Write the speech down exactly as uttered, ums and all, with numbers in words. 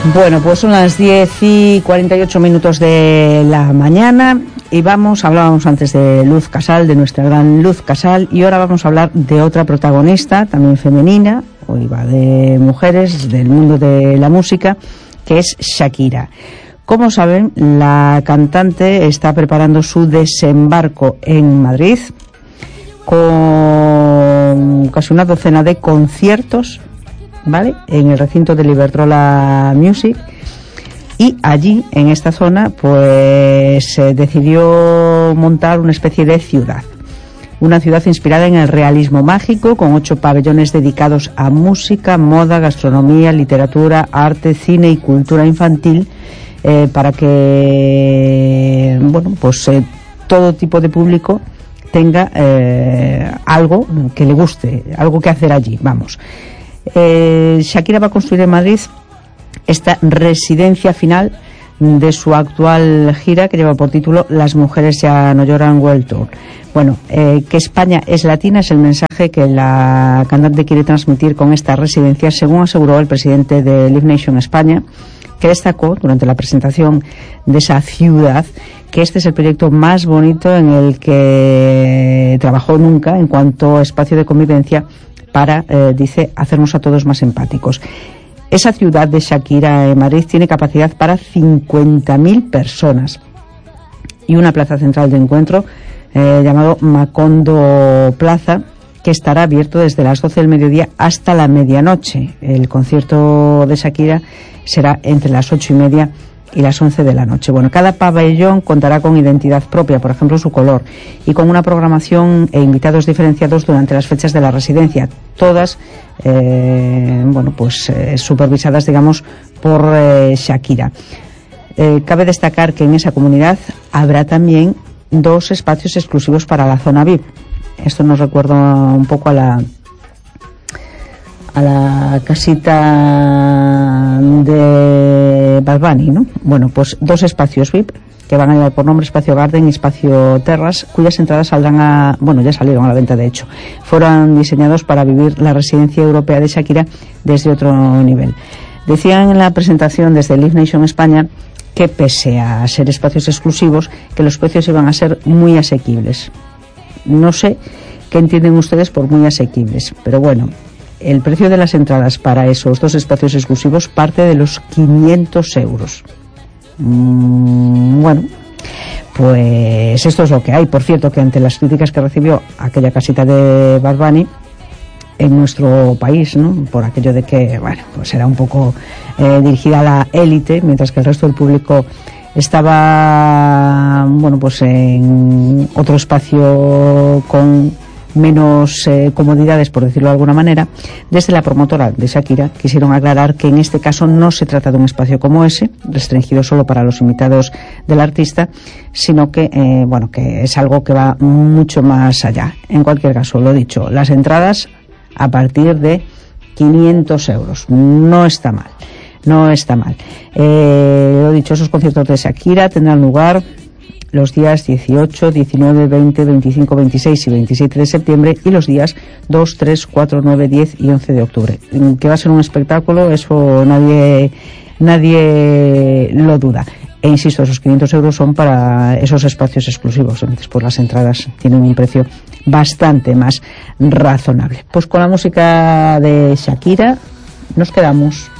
Bueno, pues son las diez y cuarenta y ocho minutos de la mañana y vamos, hablábamos antes de Luz Casal, de nuestra gran Luz Casal, y ahora vamos a hablar de otra protagonista, también femenina, hoy va de mujeres, del mundo de la música, que es Shakira. Como saben, la cantante está preparando su desembarco en Madrid con casi una docena de conciertos, ¿vale?, en el recinto del Iberdrola Music, y allí, en esta zona, pues se decidió montar una especie de ciudad, una ciudad inspirada en el realismo mágico, con ocho pabellones dedicados a música, moda, gastronomía, literatura, arte, cine y cultura infantil, eh, para que, bueno, pues eh, todo tipo de público tenga eh, algo que le guste, algo que hacer allí, vamos. Eh, Shakira va a construir en Madrid esta residencia final de su actual gira, que lleva por título Las mujeres ya no lloran World Tour. Bueno, eh, que España es latina es el mensaje que la cantante quiere transmitir con esta residencia, según aseguró el presidente de Live Nation España, que destacó durante la presentación de esa ciudad que este es el proyecto más bonito en el que trabajó nunca en cuanto a espacio de convivencia para, eh, dice, hacernos a todos más empáticos. Esa ciudad de Shakira en Madrid tiene capacidad para cincuenta mil personas y una plaza central de encuentro eh, llamado Macondo Plaza, que estará abierto desde las doce del mediodía hasta la medianoche. El concierto de Shakira será entre las ocho y media y las once de la noche. Bueno, cada pabellón contará con identidad propia, por ejemplo su color, y con una programación e invitados diferenciados durante las fechas de la residencia, todas eh, bueno, pues eh, supervisadas, digamos, por eh, Shakira. Eh, cabe destacar que en esa comunidad habrá también dos espacios exclusivos para la zona V I P. Esto nos recuerda un poco a la a la casita de Bad Bunny, ¿no? Bueno, pues dos espacios V I P que van a llevar por nombre Espacio Garden y Espacio Terras, cuyas entradas saldrán a, bueno, ya salieron a la venta de hecho, fueron diseñados para vivir la residencia europea de Shakira desde otro nivel. Decían en la presentación desde Live Nation España que, pese a ser espacios exclusivos, que los precios iban a ser muy asequibles. No sé qué entienden ustedes por muy asequibles, pero bueno, el precio de las entradas para esos dos espacios exclusivos parte de los quinientos euros. Mm, bueno, pues esto es lo que hay. Por cierto, que ante las críticas que recibió aquella casita de Bad Bunny en nuestro país, ¿no?, por aquello de que, bueno, pues era un poco eh, dirigida a la élite, mientras que el resto del público estaba, bueno, pues en otro espacio con menos eh, comodidades, por decirlo de alguna manera. Desde la promotora de Shakira quisieron aclarar que en este caso no se trata de un espacio como ese, restringido solo para los invitados del artista, sino que, eh, bueno, que es algo que va mucho más allá. En cualquier caso, lo dicho, las entradas a partir de quinientos euros. No está mal, no está mal. Eh, lo dicho, esos conciertos de Shakira tendrán lugar los días dieciocho, diecinueve, veinte, veinticinco, veintiséis y veintisiete de septiembre y los días dos, tres, cuatro, nueve, diez y once de octubre. Que va a ser un espectáculo, eso nadie nadie lo duda. E insisto, esos quinientos euros son para esos espacios exclusivos, entonces pues las entradas tienen un precio bastante más razonable. Pues con la música de Shakira nos quedamos.